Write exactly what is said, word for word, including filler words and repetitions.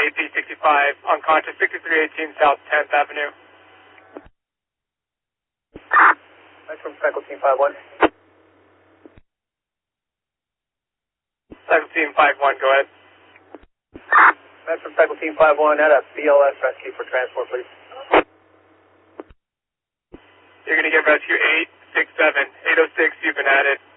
A P sixty-five, unconscious, sixty-three eighteen South tenth Avenue. That's from Cycle Team five one. Cycle Team five one, go ahead. That's from Cycle Team five one, at a B L S rescue for transport, please. You're going to get rescue eight six seven, eight oh six, you've been added.